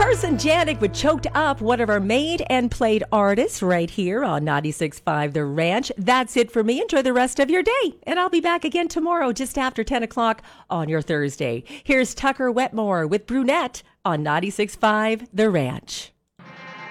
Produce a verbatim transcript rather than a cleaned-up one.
Carson Janik with Choked Up, one of our made and played artists right here on ninety-six point five The Ranch. That's it for me. Enjoy the rest of your day. And I'll be back again tomorrow just after ten o'clock on your Thursday. Here's Tucker Wetmore with Brunette on ninety-six point five The Ranch.